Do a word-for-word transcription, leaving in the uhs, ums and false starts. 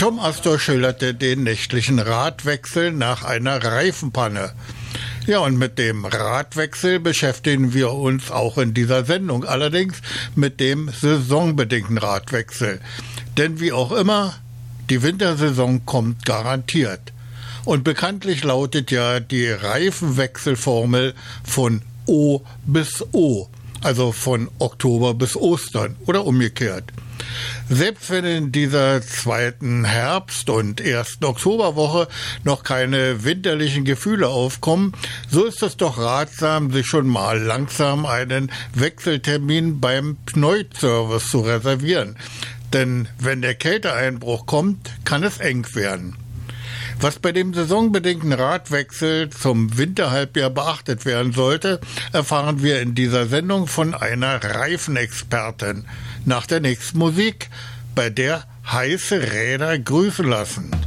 Tom Astor schilderte den nächtlichen Radwechsel nach einer Reifenpanne. Ja, und mit dem Radwechsel beschäftigen wir uns auch in dieser Sendung, allerdings mit dem saisonbedingten Radwechsel. Denn wie auch immer, die Wintersaison kommt garantiert. Und bekanntlich lautet ja die Reifenwechselformel von O bis O, also von Oktober bis Ostern oder umgekehrt. Selbst wenn in dieser zweiten Herbst- und ersten Oktoberwoche noch keine winterlichen Gefühle aufkommen, so ist es doch ratsam, sich schon mal langsam einen Wechseltermin beim Pneut-Service zu reservieren. Denn wenn der Kälteeinbruch kommt, kann es eng werden. Was bei dem saisonbedingten Radwechsel zum Winterhalbjahr beachtet werden sollte, erfahren wir in dieser Sendung von einer Reifenexpertin. Nach der nächsten Musik, bei der heiße Räder grüßen lassen.